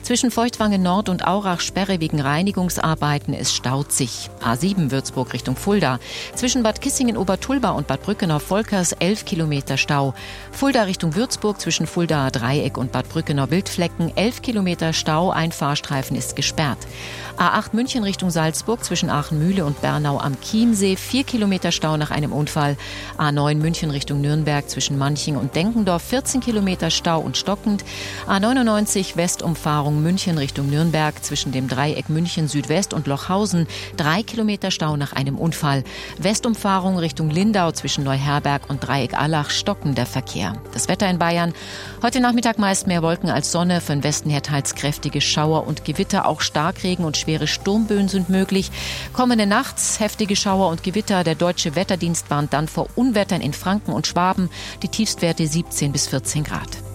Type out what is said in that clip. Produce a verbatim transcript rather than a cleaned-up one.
Zwischen Feuchtwangen Nord und Aurach Sperre wegen Reinigungsarbeiten. Es staut sich. A sieben Würzburg Richtung Fulda. Zwischen Bad Kissingen-Obertulba und Bad Brückenau-Volkers elf Kilometer Stau. Fulda Richtung Würzburg zwischen Fuldaer Dreieck und Bad Brückenau-Wildflecken elf Kilometer Stau. Ein Fahrstreifen ist gesperrt. A acht München Richtung Salzburg zwischen Aachenmühle und Bernau am Chiemsee vier Kilometer Stau nach einem Unfall. A neun München Richtung Nürnberg zwischen Manching und Denkendorf vierzehn Kilometer Stau und stockend. A neunundneunzig Westumfahrung München Richtung Nürnberg zwischen dem Dreieck München Südwest und Lochhausen drei Kilometer Stau nach einem Unfall. Westumfahrung Richtung Lindau zwischen Neuherberg und Dreieck Allach stockender Verkehr. Das Wetter in Bayern. Heute Nachmittag meist mehr Wolken als Sonne. Von Westen her teils kräftige Schauer und Gewitter. Auch Starkregen und schwere Sturmböen sind möglich. Kommende Nacht heftige Schauer und Gewitter. Der Deutsche Wetterdienst warnt dann vor Unwettern in Franken und Schwaben. Die Tiefstwerte siebzehn bis vierzehn Grad.